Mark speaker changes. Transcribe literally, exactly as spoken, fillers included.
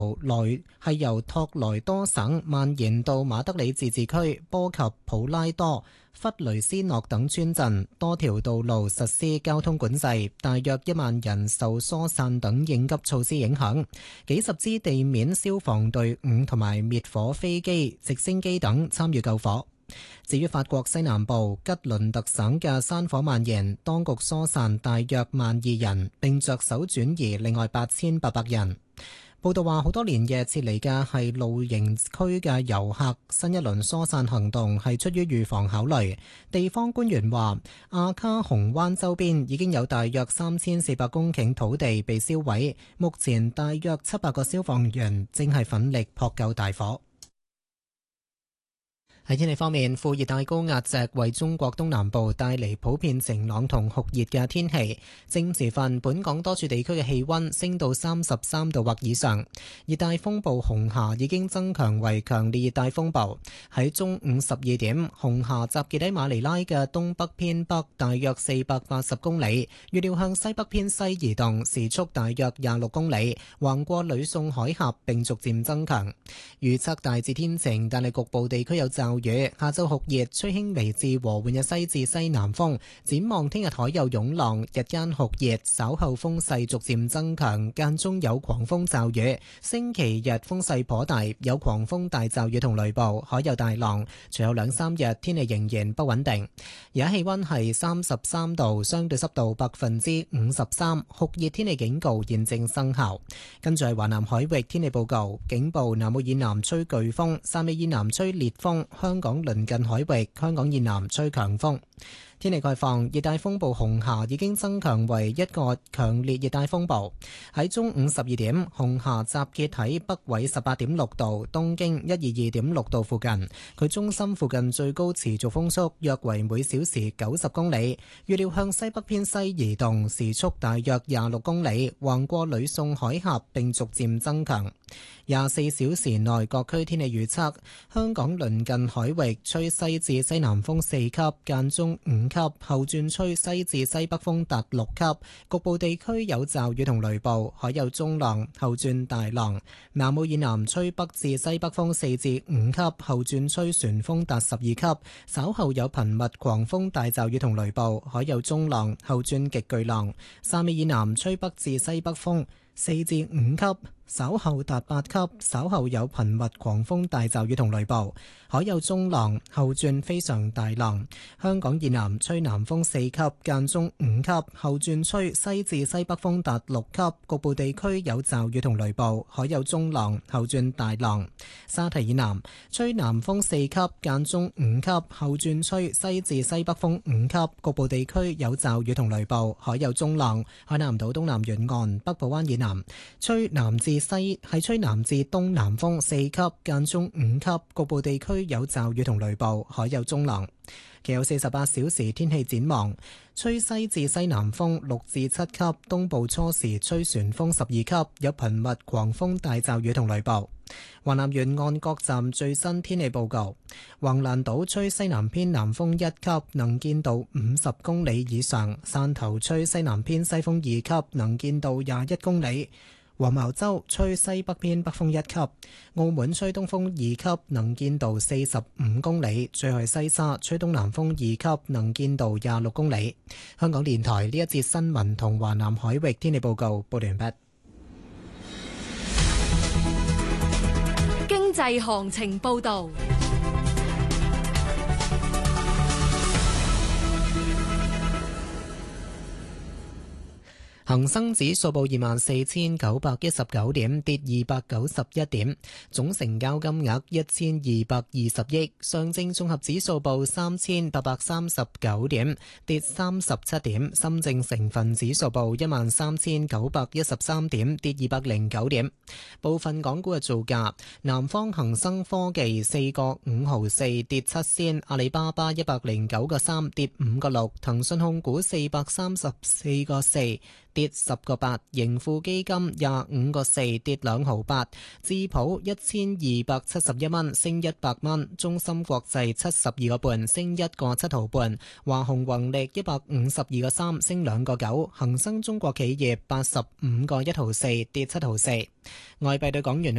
Speaker 1: 來係由托萊多省蔓延到馬德里自治區，波及普拉多、弗雷斯諾等村鎮，多條道路實施交通管制，大約一萬人受疏散等應急措施影響，幾十支地面消防隊伍同埋滅火飛機、直升機等參與救火。至於法國西南部吉倫特省嘅山火蔓延，當局疏散大約萬二人，並着手轉移另外八千八百人。報道話，好多連夜撤離嘅係露營區嘅遊客，新一輪疏散行動係出於預防考慮。地方官員話，阿卡洪灣周邊已經有大約三千四百公頃土地被燒毀，目前大約七百個消防員正係奮力撲救大火。喺天氣方面，副熱帶高壓脊為中國東南部帶嚟普遍晴朗同酷熱嘅天氣。正午時分，本港多處地區嘅氣溫升到三十三度或以上。熱帶風暴紅霞已經增強為強烈熱帶風暴。喺中午十二點，紅霞集結喺馬尼拉嘅東北偏北大約四百八十公里，預料向西北偏西移動，時速大約廿六公里，橫過呂宋海峽並逐漸增強。預測大致天晴，但係局部地區有驟雨。下晝酷熱，吹輕微至和緩嘅西至西南風。展望聽日海有湧浪，日間酷熱，稍後風勢逐漸增強，間中有狂風驟雨。星期日風勢頗大，有狂風大驟雨同雷暴，海有大浪。隨後兩三日天氣仍然不穩定。而家氣溫係三十三度，相對濕度百分之五十三，酷熱天氣警告現正生效。跟住係華南海域天氣報告，警報南澳以南吹颶風，汕尾以南吹烈風。香港鄰近海域，香港以南吹強風。天氣概況，熱帶風暴紅霞已經增強為一個強烈熱帶風暴。喺中午十二點，紅霞集結喺北緯十八點六度、東經一二二點六度附近。佢中心附近最高持續風速約為每小時九十公里，預料向西北偏西移動，時速大約廿六公里，橫過呂宋海峽並逐漸增強。廿四小時內各區天氣預測：香港鄰近海域吹西至西南風四級，間中五級，後轉吹西至西北風達六級，局部地區有驟雨同雷暴，海有中浪，後轉大浪。南澳以南吹北至西北風四至五級，後轉吹旋風達十二級，稍後有頻密狂風大驟雨同雷暴，海有中浪，後轉極巨浪。汕尾以南吹北至西北風四至五級，稍後達八級，稍後有頻密狂風大驟雨同雷暴，海有中浪，後轉非常大浪。香港以南吹南風四級，間中五級，後轉吹西至西北風達六級，局部地區有驟雨同雷暴，海有中浪，後轉大浪。沙堤以南吹南風四級，間中五級，後轉吹西至西北風五級，局部地區有驟雨同雷暴，海有中浪。海南島東南沿岸北部灣以南吹南至西係吹南至東南風四級，間中五級，局部地區有驟雨同雷暴，海有中浪。其後四十八小時天氣展望：吹西至西南風六至七級，東部初時吹旋風十二級，有頻密狂風大驟雨同雷暴。華南沿岸各站最新天氣報告：橫瀾島吹西南偏南風一級，能見度五十公里以上；汕頭吹西南偏西風二級，能見度廿一公里。黃茅洲吹西北偏北風一級，澳門吹東風二級，能見度四十五公里。最後係西沙吹東南風二級，能見度廿六公里。香港電台呢一節新聞同華南海域天氣報告報完畢。
Speaker 2: 經濟行情報道。
Speaker 1: 恒生指數報二萬四千九百一十九點，跌二百九十一點，總成交金額一千二百二十億。上證綜合指數報三千八百三十九點，跌三十七點。深證成分指數報一萬三千九百一十三點，跌二百零九點。部分港股嘅造價：南方恒生科技四個五毫四跌七仙，阿里巴巴一百零九個三跌五個六，騰訊控股四百三十四個四跌十個八，盈富基金廿五個四跌兩毫八，智普一千二百七十一蚊升一百蚊，中芯國際七十二個半升一個七毫半，華虹宏力一百五十二個三升兩個九，恒生中國企業八十五個一毫四跌七毫四。外幣對港元